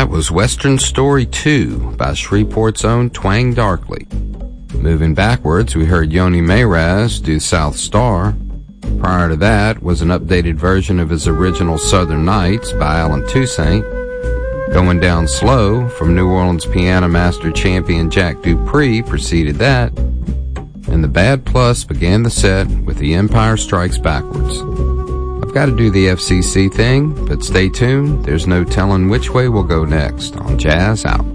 That was Western Story 2 by Shreveport's own Twang Darkly. Moving backwards, we heard Yoni Mayraz do South Star. Prior to that was an updated version of his original Southern Nights by Alan Toussaint. Going Down Slow from New Orleans piano master champion Jack Dupree preceded that. And the Bad Plus began the set with The Empire Strikes Backwards. I've got to do the FCC thing, but stay tuned. There's no telling which way we'll go next on Jazz Out.